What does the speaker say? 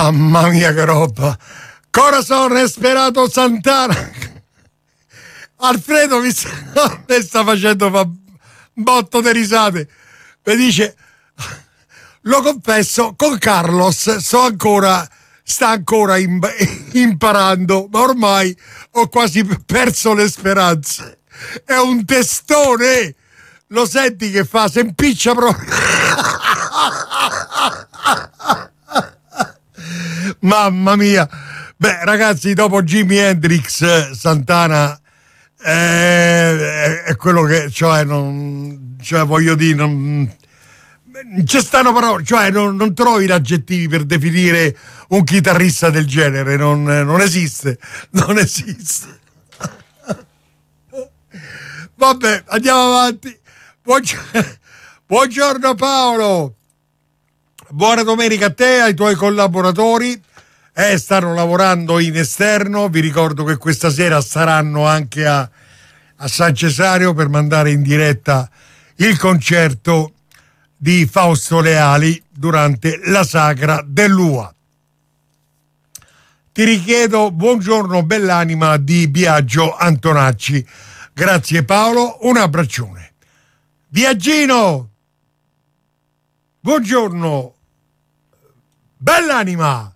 Mamma mia che roba. Corazon Esperato Santana. Alfredo mi sta facendo un botto di risate. Mi dice: lo confesso, con Carlos sta ancora imparando, ma ormai ho quasi perso le speranze. È un testone. Lo senti che fa? Si impiccia proprio. Mamma mia. Beh, ragazzi, dopo Jimi Hendrix, Santana è quello che, voglio dire, non ci stanno parole, non trovi gli aggettivi per definire un chitarrista del genere, non esiste. Vabbè, andiamo avanti. Buongiorno Paolo, buona domenica a te, ai tuoi collaboratori. Stanno lavorando in esterno. Vi ricordo che questa sera saranno anche a San Cesario per mandare in diretta il concerto di Fausto Leali durante la sagra dell'UA. Ti richiedo buongiorno bell'anima di Biagio Antonacci. Grazie Paolo, un abbraccione. Biagino, buongiorno bell'anima.